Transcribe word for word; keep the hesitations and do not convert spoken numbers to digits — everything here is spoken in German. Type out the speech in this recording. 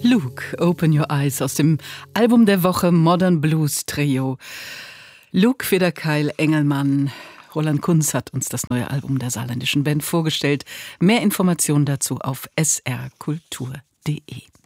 Luke, Open Your Eyes aus dem Album der Woche Modern Blues Trio. Luke Federkeil Engelmann. Roland Kunz hat uns das neue Album der saarländischen Band vorgestellt. Mehr Informationen dazu auf s r kultur punkt d e.